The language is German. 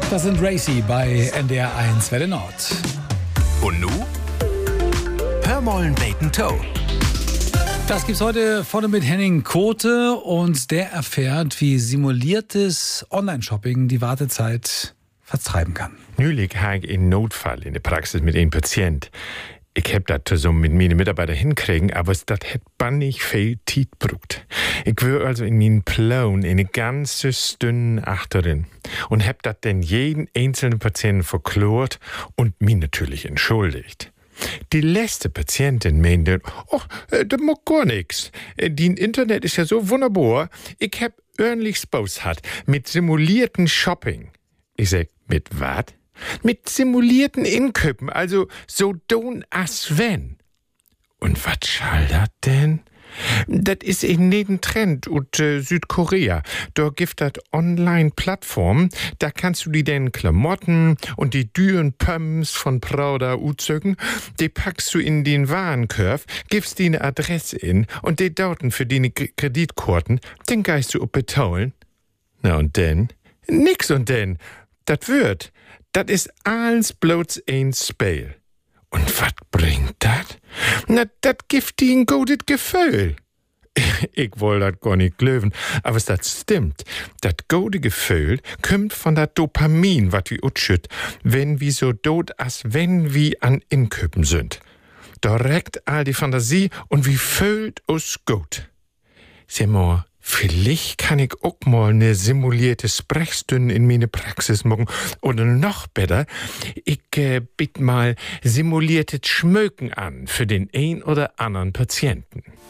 Das sind Racy bei NDR1 Welle Nord. Und nu? Hör mollen beten Toe. Das gibt's heute vorne mit Henning Kote und der erfährt, wie simuliertes Online-Shopping die Wartezeit vertreiben kann. Neulich habe ich einen Notfall in der Praxis mit einem Patient. Ich hab das zusammen mit meinen Mitarbeitern hinkriegen, aber das hat bannig viel Zeit gebraucht. Ich war also in meinen Plan eine ganze Stunde achterin und hab das dann jeden einzelnen Patienten verklort und mich natürlich entschuldigt. Die letzte Patientin meinte, das macht gar nix. Die Internet ist ja so wunderbar. Ich hab ordentlich Spaß hat mit simulierten Shopping. Ich sag, mit wat? Mit simulierten Inköpen, also so don as wenn. Und wat schall dat denn? Das ist in jeden Trend und Südkorea. Da gibt das Online-Plattformen, da kannst du die den Klamotten und die düren Pumps von Prada uzögen, die packst du in den Warenkorb, gibst die eine Adresse in und die Daten für die Kreditkarten, den geist du betaulen. Na und denn? Nix und denn. Das wird. Das ist alles bloß ein Spiel. Und wat bringt dat? Na, dat gibt die ein gutes Gefühl. Ich will dat gar nicht glauben, aber das stimmt. Dat gute Gefühl kommt von dat Dopamin, wat wir utschütt, wenn wir so dot as wenn wir an Inköpen sind. Direkt all die Fantasie und wie fühlt uns gut. Sag mal, vielleicht kann ich auch mal eine simulierte Sprechstunde in meine Praxis machen. Oder noch besser, ich biet mal simuliertes Schmöken an für den ein oder anderen Patienten.